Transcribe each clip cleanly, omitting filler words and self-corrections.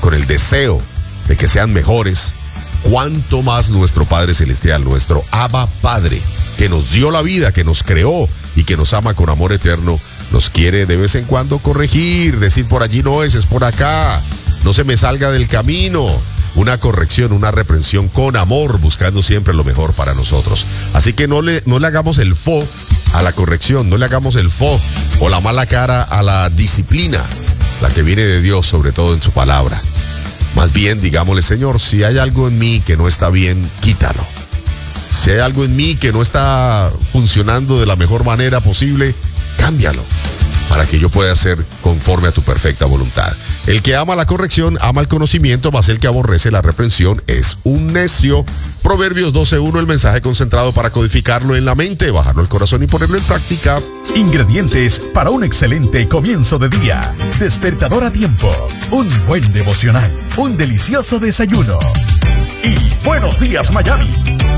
con el deseo de que sean mejores, cuánto más nuestro Padre Celestial, nuestro Abba Padre, que nos dio la vida, que nos creó y que nos ama con amor eterno, nos quiere de vez en cuando corregir, decir por allí no es por acá, no se me salga del camino. Una corrección, una reprensión con amor, buscando siempre lo mejor para nosotros. Así que no le hagamos el fo a la corrección, no le hagamos el fo o la mala cara a la disciplina, la que viene de Dios, sobre todo en su palabra. Más bien, digámosle, Señor, si hay algo en mí que no está bien, quítalo. Si hay algo en mí que no está funcionando de la mejor manera posible, cámbialo, para que yo pueda ser conforme a tu perfecta voluntad. El que ama la corrección, ama el conocimiento, mas el que aborrece la reprensión es un necio. Proverbios 12:1, el mensaje concentrado para codificarlo en la mente, bajarlo al corazón y ponerlo en práctica. Ingredientes para un excelente comienzo de día. Despertador a tiempo, un buen devocional, un delicioso desayuno. Y Buenos Días, Miami.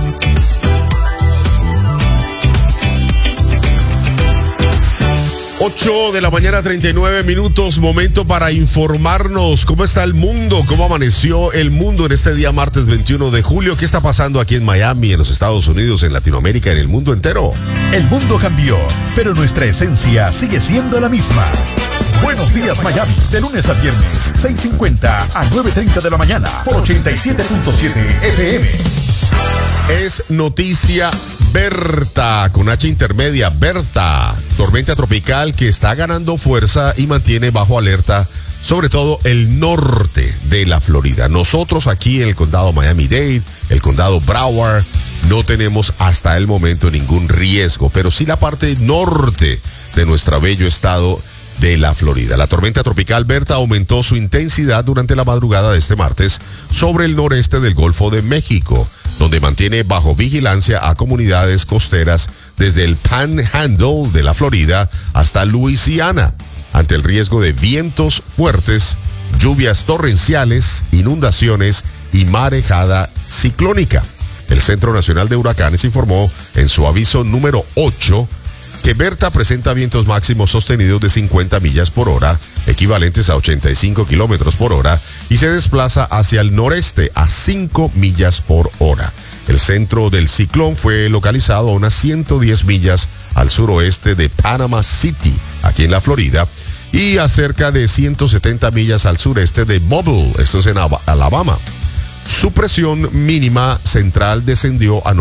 8 de la mañana, 39 minutos, momento para informarnos cómo está el mundo, cómo amaneció el mundo en este día martes 21 de julio, qué está pasando aquí en Miami, en los Estados Unidos, en Latinoamérica, en el mundo entero. El mundo cambió, pero nuestra esencia sigue siendo la misma. Buenos Días, Miami, de lunes a viernes, 6:50 a 9:30 de la mañana, por 87.7 FM. Es noticia Berta, con H intermedia, Berta, tormenta tropical que está ganando fuerza y mantiene bajo alerta sobre todo el norte de la Florida. Nosotros aquí en el condado Miami-Dade, el condado Broward, no tenemos hasta el momento ningún riesgo, pero sí la parte norte de nuestro bello estado de la Florida. La tormenta tropical Berta aumentó su intensidad durante la madrugada de este martes sobre el noreste del Golfo de México, donde mantiene bajo vigilancia a comunidades costeras desde el Panhandle de la Florida hasta Luisiana, ante el riesgo de vientos fuertes, lluvias torrenciales, inundaciones y marejada ciclónica. El Centro Nacional de Huracanes informó en su aviso número 8 que Berta presenta vientos máximos sostenidos de 50 millas por hora, equivalentes a 85 kilómetros por hora, y se desplaza hacia el noreste a 5 millas por hora. El centro del ciclón fue localizado a unas 110 millas al suroeste de Panama City, aquí en la Florida, y a cerca de 170 millas al sureste de Mobile, esto es en Alabama. Su presión mínima central descendió a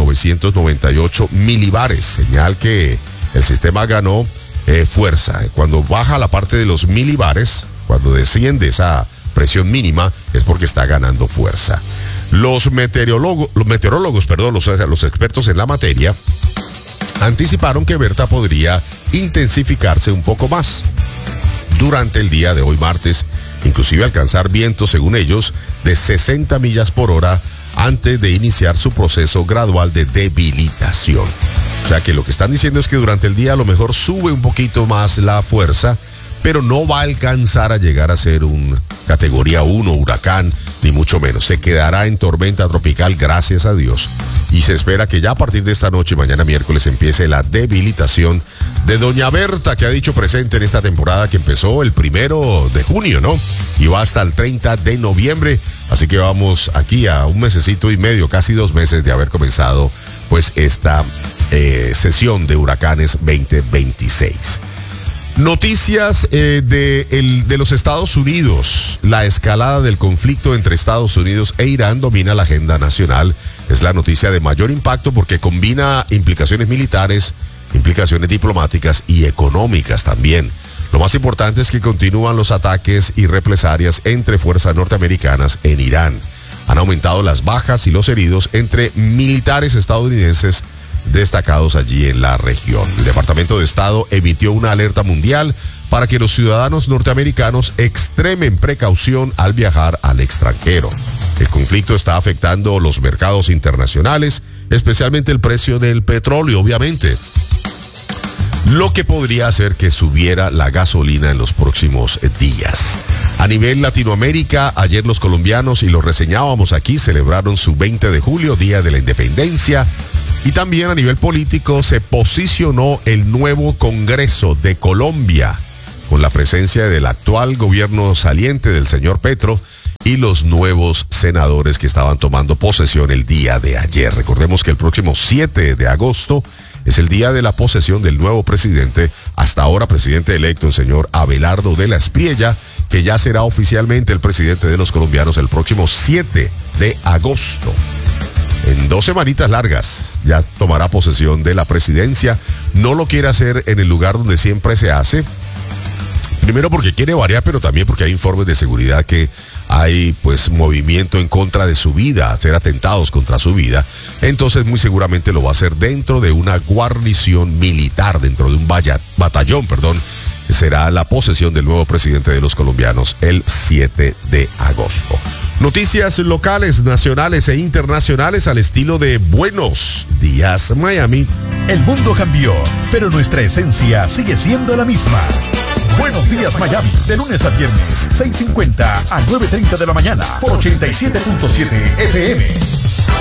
998 milibares, señal que el sistema ganó fuerza. Cuando baja la parte de los milibares, cuando desciende esa presión mínima, es porque está ganando fuerza. Los meteorólogos, los expertos en la materia, anticiparon que Berta podría intensificarse un poco más durante el día de hoy martes, inclusive alcanzar vientos, según ellos, de 60 millas por hora antes de iniciar su proceso gradual de debilitación. O sea que lo que están diciendo es que durante el día a lo mejor sube un poquito más la fuerza, pero no va a alcanzar a llegar a ser un categoría 1 huracán, ni mucho menos. Se quedará en tormenta tropical, gracias a Dios. Y se espera que ya a partir de esta noche, mañana miércoles, empiece la debilitación de Doña Berta, que ha dicho presente en esta temporada que empezó el 1 de junio, ¿no? Y va hasta el 30 de noviembre. Así que vamos aquí a un mesecito y medio, casi 2 meses de haber comenzado, pues, esta sesión de huracanes 2026. Noticias de los Estados Unidos. La escalada del conflicto entre Estados Unidos e Irán domina la agenda nacional. Es la noticia de mayor impacto porque combina implicaciones militares, implicaciones diplomáticas y económicas también. Lo más importante es que continúan los ataques y represalias entre fuerzas norteamericanas en Irán. Han aumentado las bajas y los heridos entre militares estadounidenses destacados allí en la región. El Departamento de Estado emitió una alerta mundial para que los ciudadanos norteamericanos extremen precaución al viajar al extranjero. El conflicto está afectando los mercados internacionales, especialmente el precio del petróleo, obviamente, lo que podría hacer que subiera la gasolina en los próximos días. A nivel Latinoamérica, ayer los colombianos, y lo reseñábamos aquí, celebraron su 20 de julio, Día de la Independencia. Y también a nivel político se posicionó el nuevo Congreso de Colombia, con la presencia del actual gobierno saliente del señor Petro y los nuevos senadores que estaban tomando posesión el día de ayer. Recordemos que el próximo 7 de agosto es el día de la posesión del nuevo presidente, hasta ahora presidente electo, el señor Abelardo de la Espriella, que ya será oficialmente el presidente de los colombianos el próximo 7 de agosto. En 2 semanitas largas ya tomará posesión de la presidencia. No lo quiere hacer en el lugar donde siempre se hace. Primero porque quiere variar, pero también porque hay informes de seguridad que hay pues movimiento en contra de su vida, hacer atentados contra su vida. Entonces muy seguramente lo va a hacer dentro de una guarnición militar, dentro de un batallón. Será la posesión del nuevo presidente de los colombianos el 7 de agosto. Noticias locales, nacionales e internacionales al estilo de Buenos Días Miami. El mundo cambió, pero nuestra esencia sigue siendo la misma. Buenos Días Miami, de lunes a viernes, 6:50 a 9:30 de la mañana, por 87.7 FM.